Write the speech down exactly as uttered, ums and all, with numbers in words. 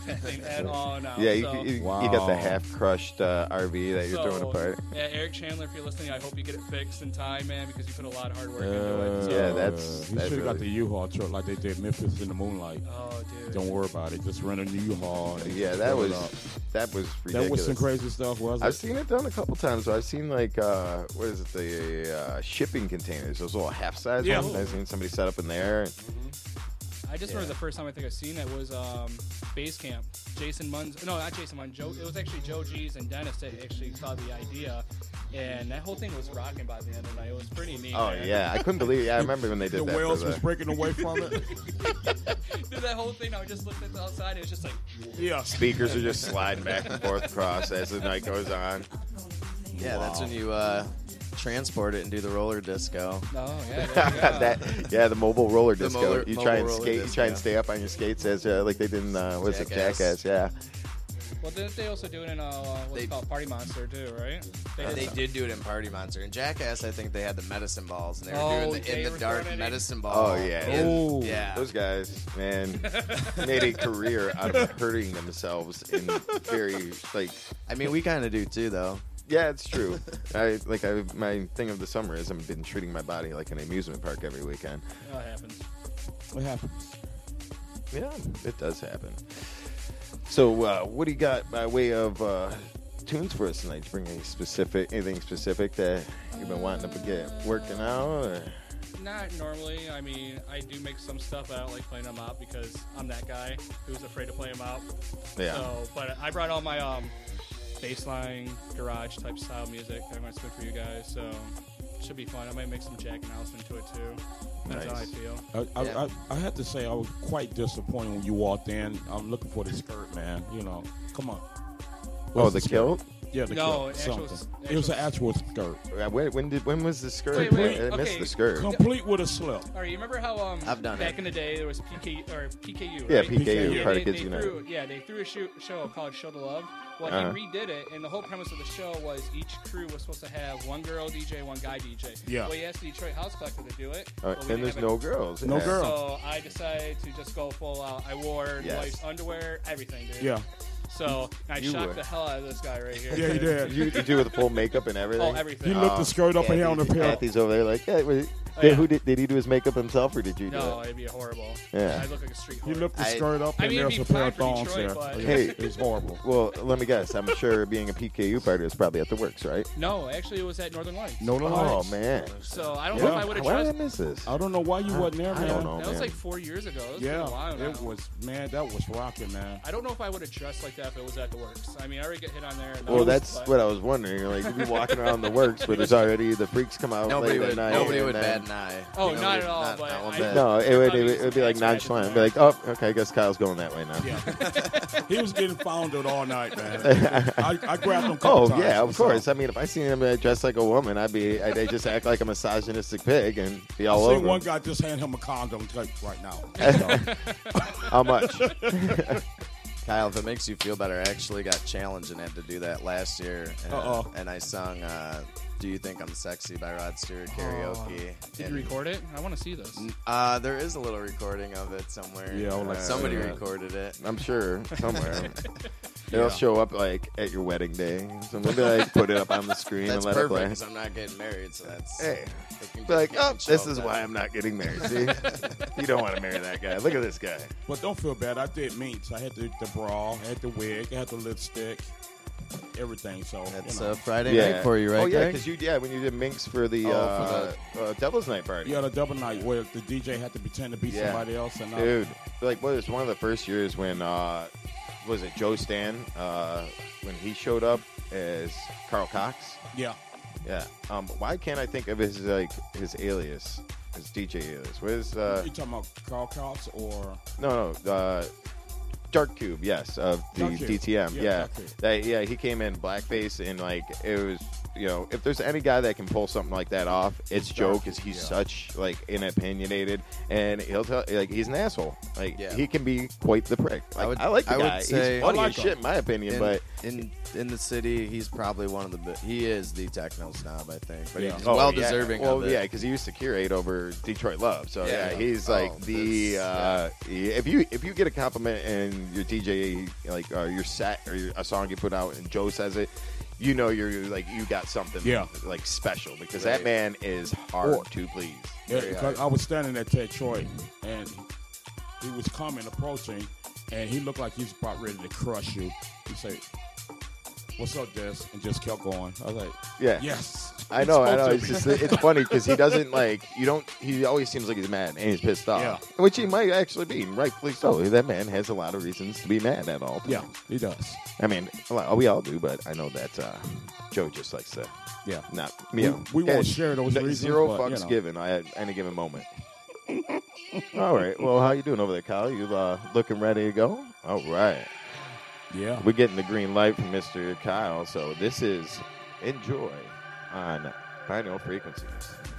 that thing at all now. Yeah, so. you, you, Wow. you got the half-crushed uh, R V that you're so, throwing apart. Yeah, Eric Chandler, if you're listening, I hope you get it fixed in time, man, because you put a lot of hard work Uh, into it. So. Yeah, that's- He that's should have got really- the U-Haul truck like they did Memphis in the Moonlight. Oh, dude. Don't worry about it. Just rent a new U-Haul. and Yeah, just that fill it was up. that was ridiculous. That was some crazy stuff, wasn't it? I've seen it done a couple times. I've seen like uh, what is it, the uh, shipping containers, those little half-size Yeah. ones. I've seen somebody set up in there. I just Yeah. remember the first time I think I've seen it was um, Base Camp. Jason Munz, no, not Jason Munz. Joe, it was actually Joe G's and Dennis that actually saw the idea, and that whole thing was rocking by the end of the night. It was pretty neat. Oh man. yeah, I couldn't believe it. Yeah, I remember when they did the that. for whales the- was breaking away from it. Dude, that whole thing, I just looked at the outside. It was just like, Yeah. Speakers are just sliding back and forth across as the night goes on. Yeah, that's when you uh, transport it and do the roller disco. oh yeah, there you go. that yeah, the mobile roller The disco. molar- you try and mobile roller skate. You try and disco. stay up on your skates as uh, like they did in uh, what's it, Jackass. Jackass? Yeah. Well, didn't they also do it in uh, what's They- it called Party Monster too, right? They And did they some- did do it in Party Monster. In Jackass, I think they had the medicine balls, and they were Oh, doing the they in were the dark throwing it in. medicine ball. Oh, yeah. in- Oh. yeah. Those guys, man, made a career out of hurting themselves in very like. I mean, we kind of do too, though. Yeah, it's true. I like I my thing of the summer is I've been treating my body like an amusement park every weekend. Oh, it happens. What happens? Yeah, it does happen. So, uh, what do you got by way of uh, tunes for us tonight? Did you bring any specific, anything specific that you've been wanting to get working out? Or? Not normally. I mean, I do make some stuff. I don't like playing them out because I'm that guy who's afraid to play them out. Yeah. So, but I brought all my um, bassline, garage type style music that I'm going to spin for you guys. So, should be fun. I might make some Jack and Allison to it too. That's how I Nice. feel. I, I, Yeah. I, I have to say I was quite disappointed when you walked in. I'm looking for the skirt, man. You know, come on. Oh, What's the skirt? kilt? Yeah, the No, kilt. an actual- Something. actual- It was an actual skirt, Uh, When, when did when was the skirt? Wait, wait, I missed okay. the skirt. complete with a slip. All right, you remember how um I've done back it. in the day there was P K or P K U, Yeah, right? P K U, Yeah, Party they, Kids they United. threw, yeah, they threw a show, show called Show to Love. Well, Uh-huh. he redid it, and the whole premise of the show was each crew was supposed to have one girl D J, one guy D J. Yeah. Well, he asked the Detroit House Collective to do it. Uh, but we and didn't there's have no it. girls. No Yeah. girl. So I decided to just go full out. I wore Yes. wife's underwear, everything, dude. Yeah. So I You shocked were. the hell out of this guy right here. Yeah, he did. You, you do with the full makeup and everything? Oh, everything. He looked Oh, the skirt up and down the Kathy- pair. Kathy's over there like, yeah, wait, Oh, did, yeah. who did, did he do his makeup himself or did you do No, it? it'd be horrible. Yeah. I look like a street He whore. looked the I- skirt up I and mean, it'd there's be a pair of fine for thongs Detroit, there. but- Yeah, Hey. it's horrible. Well, let me guess. I'm sure being a P K U party is probably at the works, right? No, actually, it was at Northern Lights. No, no, Oh, no. man. So I don't Yeah. know if I would have Why did I trusted. miss this? I don't know why you wasn't there, I man. don't know. That was man. like four years ago. It was Yeah, been a while now. it was, man, that was rocking, man. I don't know if I would have dressed like that if it was at the works. I mean, I already get hit on there. and Well, all, that's but- what I was wondering. Like, you'd be walking around the works where there's already the freaks come out Nobody late at would, night. nobody and would then- bat an eye. Oh, Nobody- not at all, Not, but not one I- bit. No, it would, Probably it would, it would be like some ass nonchalant. scratches Be like, oh, okay, I guess Kyle's going that way now. Yeah. He was getting founded all night, man. I, I grabbed him a couple Oh, times. yeah, of What's up? course. I mean, if I seen him uh, dressed like a woman, I'd be, I'd, I'd just act like a misogynistic pig and be I all seen over one him. guy just hand him a condom like, right now. How much? Kyle, if it makes you feel better, I actually got challenged and had to do that last year. And, Uh-oh. and I sung uh, Do You Think I'm Sexy by Rod Stewart karaoke. Did And, you record it? I want to see this. Uh, there is a little recording of it somewhere. Yeah, I would like Uh, to somebody see that. recorded it. I'm sure somewhere. Yeah. It'll show up like at your wedding day. So maybe like put it up on the screen That's and let perfect it play. because I'm not getting married, so that's. Hey, it can be like, just- it oh, can show this up is that. why I'm not getting married. See, you don't want to marry that guy. Look at this guy. But don't feel bad. I did meets. I had the, the bra, I had the wig, I had the lipstick, everything. So That's you know. uh, Friday night for you, right? Oh yeah, Greg? because you yeah when you did Minx for the Oh, uh, for uh, Devil's Night party. You had a double night where the D J had to pretend to be Yeah. somebody else, and uh, Dude, like what was one of the first years when uh, was it Joe Stan uh, when he showed up as Carl Cox? yeah, Yeah. Um, why can't I think of his like his alias, his D J alias? What is uh? you talking about Carl Cox or No, no. Uh, Dark Cube, yes, of the Dark Cube. D T M. Yeah, Yeah, Dark Cube. That- yeah. He came in blackface and like it was you know, if there's any guy that can pull something like that off, it's Joe, because he's Yeah. such like an opinionated, and he'll tell like he's an asshole. Like Yeah. he can be quite the prick. Like, I, would- like the I would guy. say- he's funny I like as shit him. in my opinion, in, but in in the city, he's probably one of the. bi- He is the techno snob, I think. But Yeah. he's oh, well yeah. deserving Well, of it. yeah, because he used to curate over Detroit Love. So yeah, Yeah. he's Oh, like the. that's- Uh, if you if you get a compliment and your D J like uh, your set or your, a song you put out and Joe says it, you know you're like you got something Yeah. like special, because Right. that man is hard Or- to please. Yeah, Very because high. I was standing at Detroit, and he was coming, approaching, and he looked like he's about ready to crush you. He said, "What's up, Des?" and just kept going. I was like, Yeah. "Yes." I know, I know. supposed It's to just be. it's funny because he doesn't like you don't. He always seems like he's mad and he's pissed off, Yeah. which he might actually be, rightfully so. That man has a lot of reasons to be mad at all. Yeah, times. he does. I mean, well, we all do, but I know that uh, Joe just likes to Yeah. not. We- You know, we won't and share those no- reasons, Zero but, you fucks know. given at any given moment. All right. Well, how you doing over there, Kyle? You uh, looking ready to go? All right. Yeah. We're getting the green light from Mister Kyle, so this is Enjoy on Vinyl Frequencies.